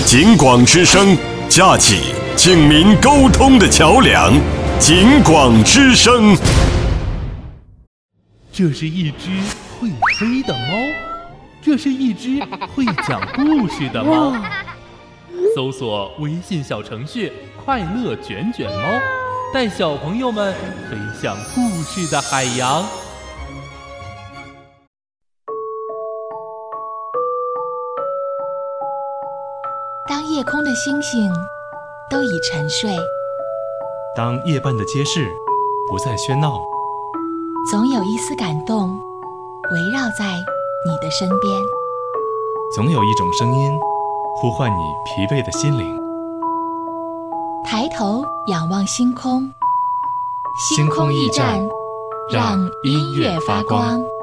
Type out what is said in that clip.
警广之声，架起警民沟通的桥梁。警广之声。 这是一只会飞的猫，这是一只会讲故事的猫。搜索微信小程序“快乐卷卷猫”，带小朋友们飞向故事的海洋。 当夜空的星星都已沉睡， 当夜半的街市不再喧闹， 总有一丝感动围绕在你的身边， 总有一种声音呼唤你疲惫的心灵。 抬头仰望星空， 星空驿站， 让音乐发光。